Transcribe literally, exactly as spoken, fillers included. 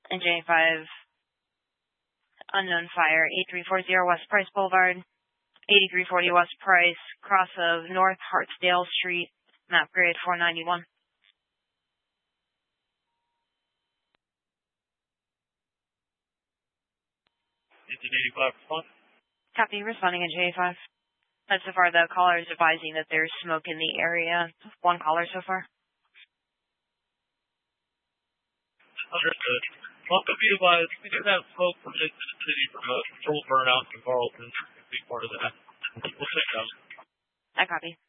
and J five, unknown fire, eighty-three forty West Price Boulevard, eighty-three forty West Price, cross of North Hartsdale Street, map grade four ninety-one. eighteen eighty-five, respond. Copy, responding at J five. Uh, so far, the caller is advising that there's smoke in the area. One caller so far. Understood. Well, could be advised, we do have smoke from the city from a controlled burnout in Carlton. Be part of that. We'll check it out. I copy.